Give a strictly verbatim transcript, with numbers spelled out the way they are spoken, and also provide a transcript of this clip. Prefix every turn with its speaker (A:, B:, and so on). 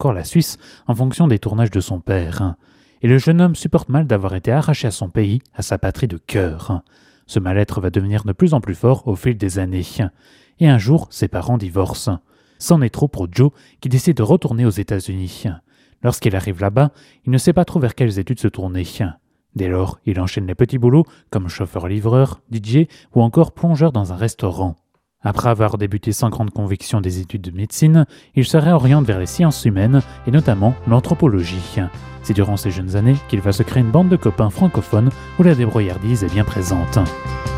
A: encore la Suisse en fonction des tournages de son père. Et le jeune homme supporte mal d'avoir été arraché à son pays, à sa patrie de cœur. Ce mal-être va devenir de plus en plus fort au fil des années. Et un jour, ses parents divorcent. C'en est trop pour Joe, qui décide de retourner aux États-Unis. Lorsqu'il arrive là-bas, il ne sait pas trop vers quelles études se tourner. Dès lors, il enchaîne les petits boulots comme chauffeur-livreur, D J ou encore plongeur dans un restaurant. Après avoir débuté sans grande conviction des études de médecine, il se réoriente vers les sciences humaines et notamment l'anthropologie. C'est durant ces jeunes années qu'il va se créer une bande de copains francophones où la débrouillardise est bien présente.